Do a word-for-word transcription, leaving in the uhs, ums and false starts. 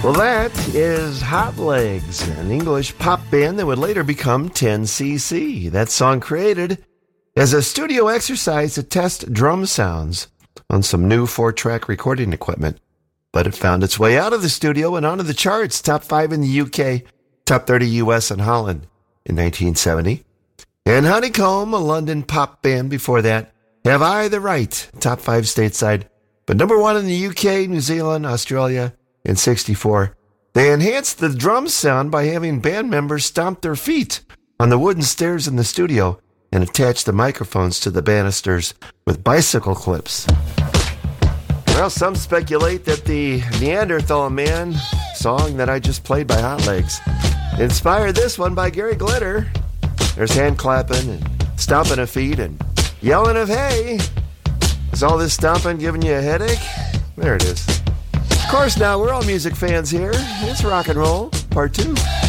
Well, that is Hot Legs, an English pop band that would later become ten C C. That song created as a studio exercise to test drum sounds on some new four-track recording equipment. But it found its way out of the studio and onto the charts, top five in the U K, top thirty U S and Holland in nineteen seventy. And Honeycomb, a London pop band before that, Have I the Right, top five stateside, but number one in the U K, New Zealand, Australia, in sixty-four. They enhanced the drum sound by having band members stomp their feet on the wooden stairs in the studio and attach the microphones to the banisters with bicycle clips. Well, some speculate that the Neanderthal Man song that I just played by Hot Legs inspired this one by Gary Glitter. There's hand clapping and stomping of feet and yelling of hey. Is all this stomping giving you a headache? There it is. Of course, now we're all music fans here. It's rock and roll, part two.